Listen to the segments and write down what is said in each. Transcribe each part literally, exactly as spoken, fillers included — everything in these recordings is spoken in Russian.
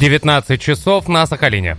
девятнадцать часов на Сахалине.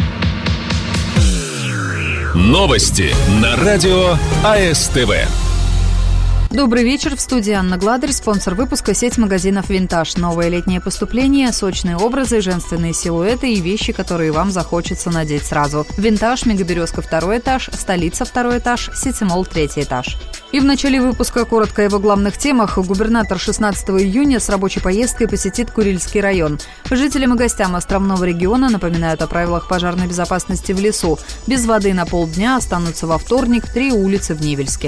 Новости на радио АСТВ. Добрый вечер. В студии Анна Гладырь. Спонсор выпуска — сеть магазинов «Винтаж». Новое летнее поступление, сочные образы, женственные силуэты и вещи, которые вам захочется надеть сразу. «Винтаж», Мегаберезка второй этаж, Столица второй этаж, Ситимолл третий этаж. И в начале выпуска коротко о его главных темах. Губернатор шестнадцатого июня с рабочей поездкой посетит Курильский район. Жителям и гостям островного региона напоминают о правилах пожарной безопасности в лесу. Без воды на полдня останутся во вторник три улицы в Невельске.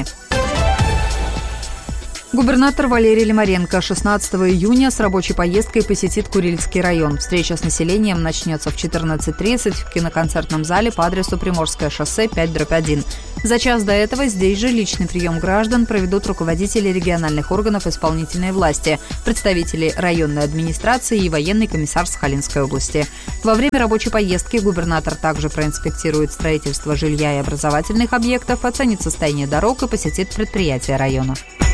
Губернатор Валерий Лимаренко шестнадцатого июня с рабочей поездкой посетит Курильский район. Встреча с населением начнется в четырнадцать тридцать в киноконцертном зале по адресу Приморское шоссе пять дробь один. За час до этого здесь же личный прием граждан проведут руководители региональных органов исполнительной власти, представители районной администрации и военный комиссар Сахалинской области. Во время рабочей поездки губернатор также проинспектирует строительство жилья и образовательных объектов, оценит состояние дорог и посетит предприятия района.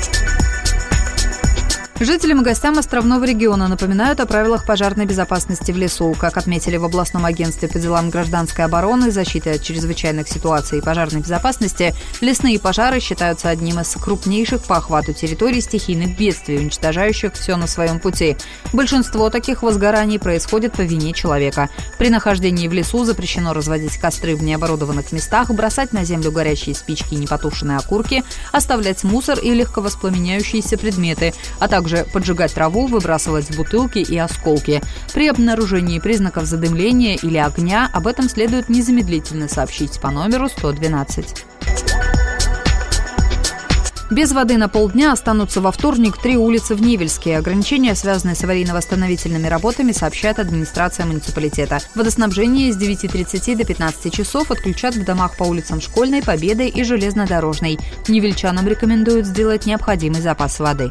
Жителям и гостям островного региона напоминают о правилах пожарной безопасности в лесу. Как отметили в областном агентстве по делам гражданской обороны, защиты от чрезвычайных ситуаций и пожарной безопасности, лесные пожары считаются одним из крупнейших по охвату территорий стихийных бедствий, уничтожающих все на своем пути. Большинство таких возгораний происходит по вине человека. При нахождении в лесу запрещено разводить костры в необорудованных местах, бросать на землю горящие спички и непотушенные окурки, оставлять мусор и легковоспламеняющиеся предметы, а также поджигать траву, выбрасывать бутылки и осколки. При обнаружении признаков задымления или огня об этом следует незамедлительно сообщить по номеру сто двенадцать. Без воды на полдня останутся во вторник три улицы в Невельске. Ограничения, связанные с аварийно-восстановительными работами, сообщает администрация муниципалитета. Водоснабжение с девяти тридцати до пятнадцати часов отключат в домах по улицам Школьной, Победы и Железнодорожной. Невельчанам рекомендуют сделать необходимый запас воды.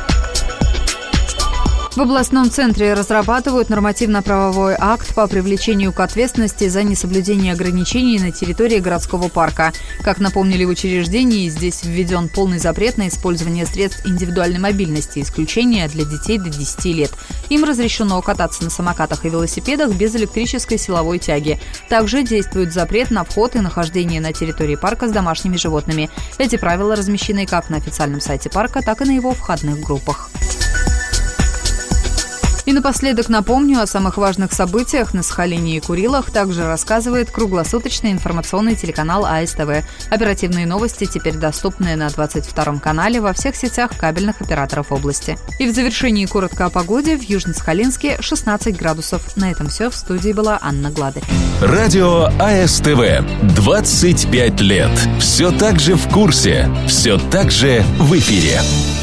В областном центре разрабатывают нормативно-правовой акт по привлечению к ответственности за несоблюдение ограничений на территории городского парка. Как напомнили в учреждении, здесь введен полный запрет на использование средств индивидуальной мобильности, исключение для детей до десяти лет. Им разрешено кататься на самокатах и велосипедах без электрической силовой тяги. Также действует запрет на вход и нахождение на территории парка с домашними животными. Эти правила размещены как на официальном сайте парка, так и на его входных группах. И напоследок напомню о самых важных событиях на Сахалине и Курилах. Также рассказывает круглосуточный информационный телеканал АСТВ. Оперативные новости теперь доступны на двадцать втором канале во всех сетях кабельных операторов области. И в завершении коротко о погоде. В Южно-Сахалинске шестнадцать градусов. На этом все. В студии была Анна Гладырь. Радио АСТВ. двадцать пять лет. Все так же в курсе. Все так же в эфире.